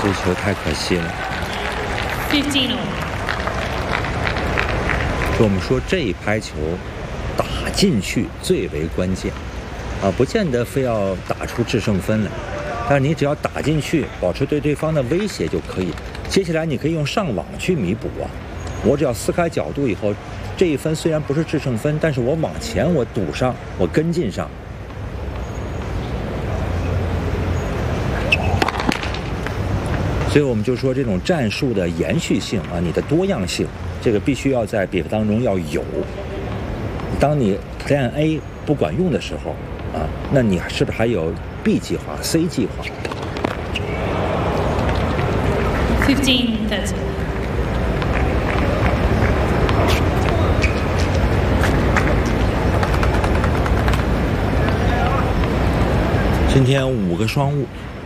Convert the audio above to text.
这球太可惜了。 15 all. 所以我们说这一拍球打进去最为关键啊，不见得非要打出制胜分来，但是你只要打进去，保持对对方的威胁就可以。接下来你可以用上网去弥补啊。我只要撕开角度以后，这一分虽然不是制胜分，但是我往前我堵上，我跟进上。所以我们就说这种战术的延续性啊，你的多样性，这个必须要在比赛当中要有。当你 Plan A 不管用的时候啊，那你是不是还有 B 计划、C 计划 ？15-30. 今天5个双误。